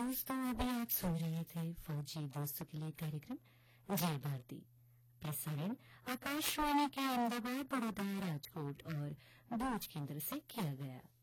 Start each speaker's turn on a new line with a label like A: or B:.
A: दोस्तों, अभी आप सुन रहे थे फौजी दोस्तों के लिए कार्यक्रम जय भारती। प्रसारण आकाशवाणी के अहमदाबाद, बड़ौदा, राजकोट और भूज केंद्र से किया गया।